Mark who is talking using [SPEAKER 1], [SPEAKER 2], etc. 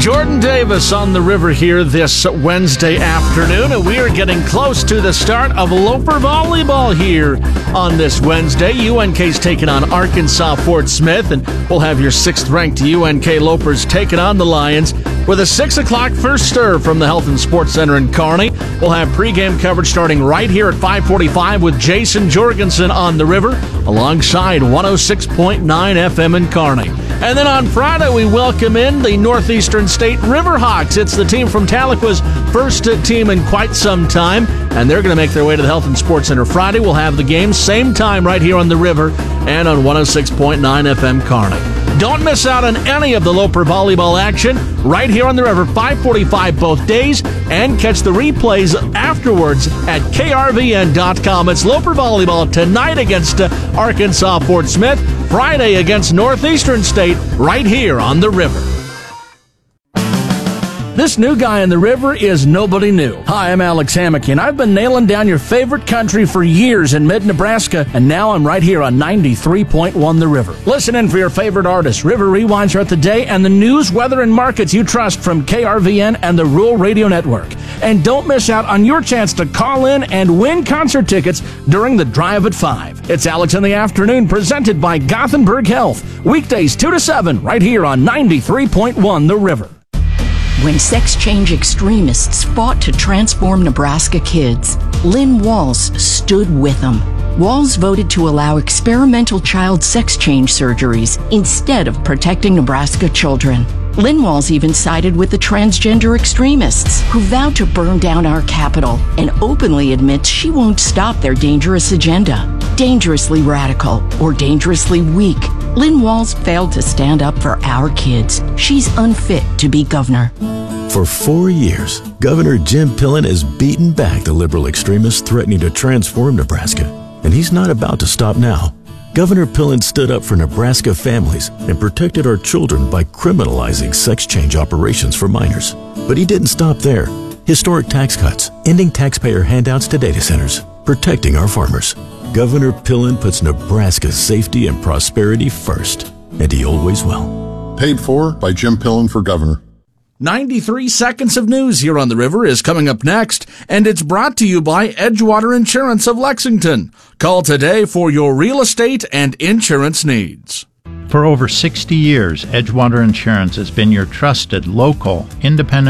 [SPEAKER 1] Jordan Davis on the river here this Wednesday afternoon, and we are getting close to the start of Loper Volleyball here on this Wednesday. UNK's taking on Arkansas Fort Smith, and we'll have your 6th-ranked UNK Lopers taking on the Lions with a 6 o'clock first stir from the Health and Sports Center in Kearney. We'll have pregame coverage starting right here at 5:45 with Jason Jorgensen on the river alongside 106.9 FM in Kearney. And then on Friday, we welcome in the Northeastern State Riverhawks. It's the team from Tahlequah's first team in quite some time, and they're going to make their way to the Health and Sports Center Friday. We'll have the game same time right here on the river and on 106.9 FM Kearney. Don't miss out on any of the Loper Volleyball action right here on the river, 5:45 both days, and catch the replays afterwards at krvn.com. It's Loper Volleyball tonight against Arkansas Fort Smith, Friday against Northeastern State right here on the river. This new guy on the river is nobody new. Hi, I'm Alex Hammock, and I've been nailing down your favorite country for years in mid-Nebraska, and now I'm right here on 93.1 The River. Listen in for your favorite artists, River Rewinds throughout the day, and the news, weather, and markets you trust from KRVN and the Rural Radio Network. And don't miss out on your chance to call in and win concert tickets during the Drive at 5. It's Alex in the Afternoon, presented by Gothenburg Health. Weekdays 2 to 7, right here on 93.1 The River.
[SPEAKER 2] When sex change extremists fought to transform Nebraska kids, Lynn Walls stood with them. Walls voted to allow experimental child sex change surgeries instead of protecting Nebraska children. Lynn Walls even sided with the transgender extremists who vowed to burn down our capital and openly admits she won't stop their dangerous agenda. Dangerously radical or dangerously weak, Lynn Walls failed to stand up for our kids. She's unfit to be governor.
[SPEAKER 3] For 4 years, Governor Jim Pillen has beaten back the liberal extremists threatening to transform Nebraska, and he's not about to stop now. Governor Pillen stood up for Nebraska families and protected our children by criminalizing sex change operations for minors. But he didn't stop there. Historic tax cuts, ending taxpayer handouts to data centers, protecting our farmers. Governor Pillen puts Nebraska's safety and prosperity first, and he always will.
[SPEAKER 4] Paid for by Jim Pillen for governor.
[SPEAKER 1] 93 seconds of news here on the river is coming up next, and it's brought to you by Edgewater Insurance of Lexington. Call today for your real estate and insurance needs.
[SPEAKER 5] For over 60 years, Edgewater Insurance has been your trusted, local, independent